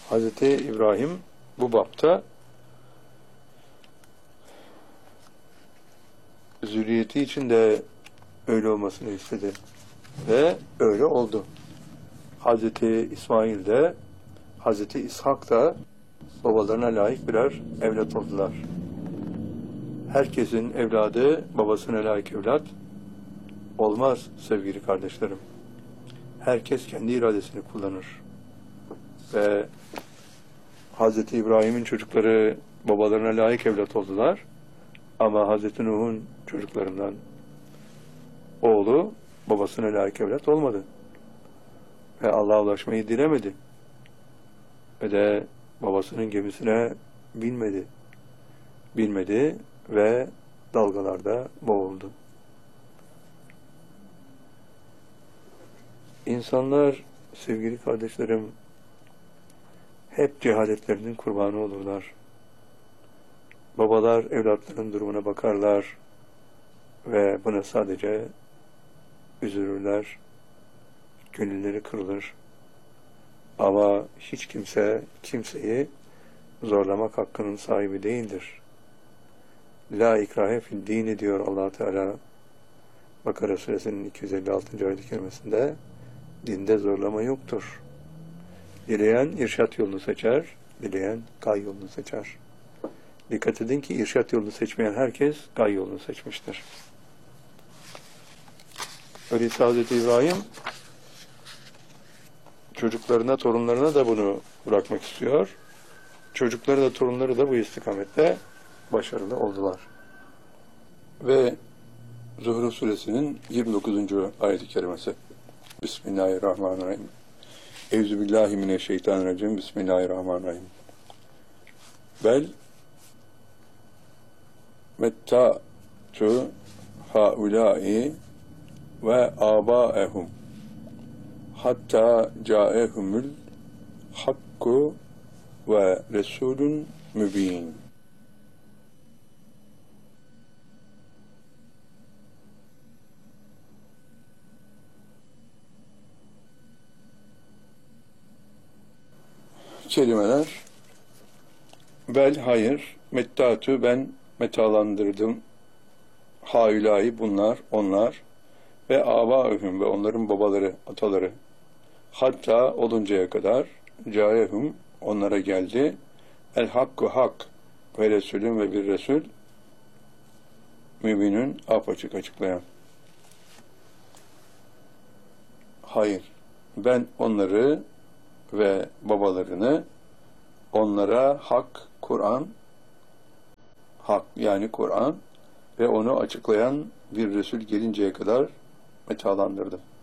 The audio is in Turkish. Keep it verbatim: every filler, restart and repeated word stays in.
Hazreti İbrahim bu bapta zürriyeti için de öyle olmasını istedi. Ve öyle oldu. Hazreti İsmail de, Hazreti İshak da babalarına layık birer evlat oldular. Herkesin evladı babasına layık evlat olmaz sevgili kardeşlerim. Herkes kendi iradesini kullanır. Ve Hazreti İbrahim'in çocukları babalarına layık evlat oldular. Ama Hazreti Nuh'un çocuklarından oğlu babasına layık evlat olmadı. Ve Allah'a ulaşmayı dilemedi. Ve de babasının gemisine binmedi. Binmedi ve dalgalarda boğuldu. İnsanlar, sevgili kardeşlerim, hep cehaletlerinin kurbanı olurlar. Babalar evlatlarının durumuna bakarlar ve buna sadece üzülürler, gönülleri kırılır. Ama hiç kimse kimseyi zorlamak hakkının sahibi değildir. La ikrahe fid dini diyor Allah Teala Bakara suresinin iki yüz elli altıncı ayet-i kerimesinde. Dinde zorlama yoktur. Dileyen irşat yolunu seçer, dileyen gay yolunu seçer. Dikkat edin ki irşat yolunu seçmeyen herkes gay yolunu seçmiştir. Öyleyse Hazreti İbrahim çocuklarına, torunlarına da bunu bırakmak istiyor. Çocukları da torunları da bu istikamette başarılı oldular. Ve Zuhruf suresinin yirmi dokuzuncu ayet-i kerimesi. Bismillahirrahmanirrahim. Euzubillahimineşşeytanirracim. Bismillahirrahmanirrahim. Bel metta'tu haulâi ve âbâehum hatta câehumul hakku ve resulün mübin. Kelimeler: bel, hayır, mettâtu, ben metalandırdım, haulâi, bunlar, onlar, ve âbâehum, ve onların babaları, ataları, hatta oluncaya kadar, câehum, onlara geldi, el hakku, hak, ve resulün, ve bir resul, müminün, apaçık açıklayan. Hayır, ben onları ve babalarını onlara hak, Kur'an, hak yani Kur'an ve onu açıklayan bir Resul gelinceye kadar metalandırdım.